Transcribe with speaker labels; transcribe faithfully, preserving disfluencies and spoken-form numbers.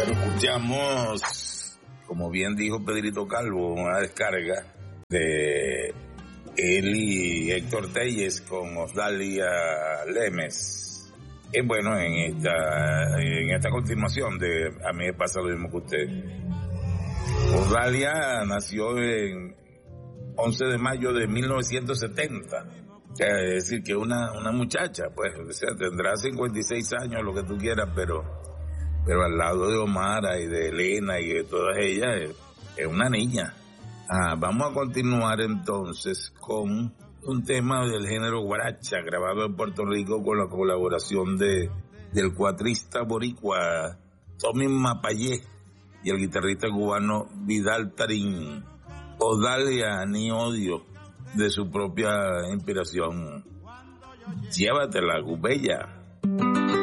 Speaker 1: Escuchamos, como bien dijo Pedrito Calvo, una descarga de él y Héctor Telles con Osdalia Lemes. Y bueno, en esta, en esta continuación de A mí me pasa lo mismo que usted. Osdalia nació en once de mayo de mil novecientos setenta. Es decir, que una, una muchacha, pues, o sea, tendrá cincuenta y seis años, lo que tú quieras, pero, pero al lado de Omara y de Elena y de todas ellas, es, es una niña. Ah, vamos a continuar entonces con un tema del género guaracha, grabado en Puerto Rico con la colaboración de, del cuatrista boricua Tommy Mapayé y el guitarrista cubano Vidal Tarín. Osdalia, ni odio, de su propia inspiración. Llévatela, Gubella.